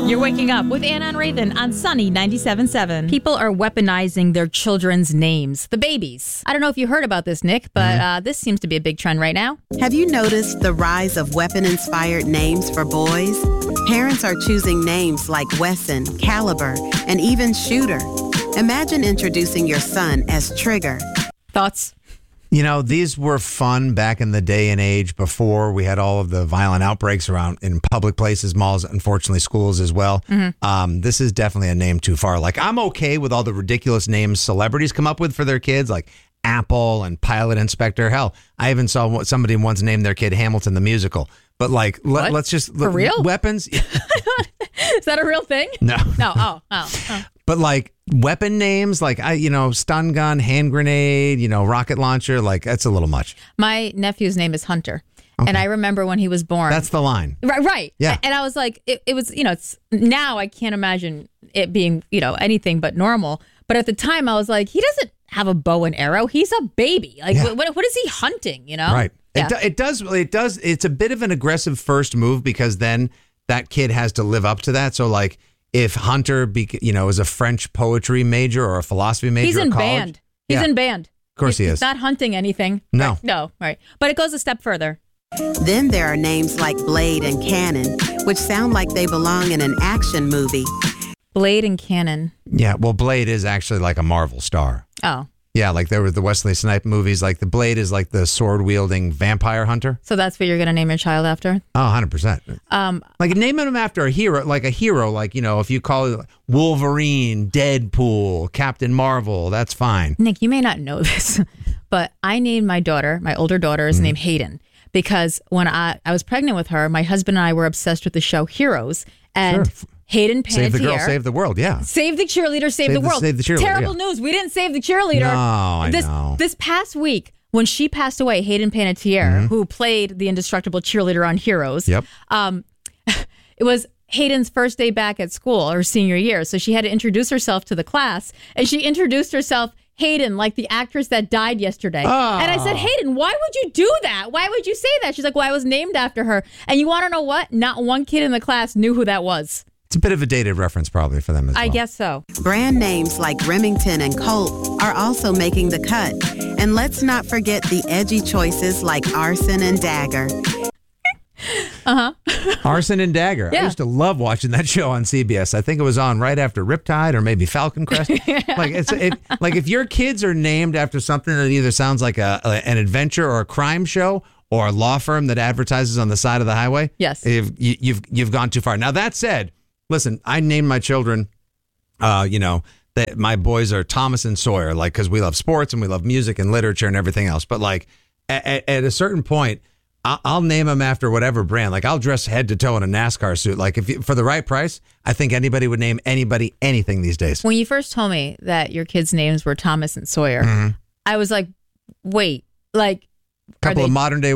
You're waking up with Anna and Raven on Sunny 97.7. People are weaponizing their children's names, the babies. I don't know if you heard about this, Nick, but this seems to be a big trend right now. Have you noticed the rise of weapon-inspired names for boys? Parents are choosing names like Wesson, Caliber, and even Shooter. Imagine introducing your son as Trigger. Thoughts? You know, these were fun back in the day and age before we had all of the violent outbreaks around in public places, malls, unfortunately schools as well. This is definitely a name too far. Like, I'm okay with all the ridiculous names celebrities come up with for their kids, like Apple and Pilot Inspector. Hell, I even saw somebody once name their kid Hamilton the Musical. But like, let's just... For real? Weapons? Is that a real thing? No. No. Oh. But like weapon names, like, stun gun, hand grenade, rocket launcher, like that's a little much. My nephew's name is Hunter. Okay. And I remember when he was born. That's the line. Right. Yeah. And I was like, it was, it's now I can't imagine it being, anything but normal. But at the time I was like, he doesn't have a bow and arrow. He's a baby. Like, what is he hunting, Right. Yeah. It does. It's a bit of an aggressive first move because then that kid has to live up to that. So like, if Hunter, is a French poetry major or a philosophy major, he's in college, band. He's in band. Of course he is. He's not hunting anything. No. No, right. But it goes a step further. Then there are names like Blade and Cannon, which sound like they belong in an action movie. Blade and Cannon. Yeah, well, Blade is actually like a Marvel star. Oh. Yeah, like there were the Wesley Snipes movies. Like the Blade is like the sword-wielding vampire hunter. So that's what you're going to name your child after? Oh, 100%. Like name him after a hero, like if you call it Wolverine, Deadpool, Captain Marvel, that's fine. Nick, you may not know this, but I named my older daughter is named Hayden, because when I was pregnant with her, my husband and I were obsessed with the show Heroes. And Sure. Hayden Panettiere. Save the girl, save the world, yeah. Save the cheerleader, save the world. Save the cheerleader, Terrible news. We didn't save the cheerleader. No, I know. This past week, when she passed away, Hayden Panettiere, who played the indestructible cheerleader on Heroes, Yep. It was Hayden's first day back at school, her senior year. So she had to introduce herself to the class, and she introduced herself Hayden, like the actress that died yesterday. Oh. And I said, Hayden, why would you do that? Why would you say that? She's like, well, I was named after her. And you want to know what? Not one kid in the class knew who that was. It's a bit of a dated reference probably for them as well. I guess so. Brand names like Remington and Colt are also making the cut. And let's not forget the edgy choices like Arson and Dagger. Arson and Dagger. Yeah. I used to love watching that show on CBS. I think it was on right after Riptide or maybe Falcon Crest. Like if your kids are named after something that either sounds like an adventure or a crime show or a law firm that advertises on the side of the highway, yes, you've gone too far. Now that said, listen, I named my children, that my boys are Thomas and Sawyer, like, because we love sports and we love music and literature and everything else. But like at a certain point, I'll name them after whatever brand. Like I'll dress head to toe in a NASCAR suit. Like for the right price, I think anybody would name anybody anything these days. When you first told me that your kids' names were Thomas and Sawyer, I was like, wait, like, couple of modern day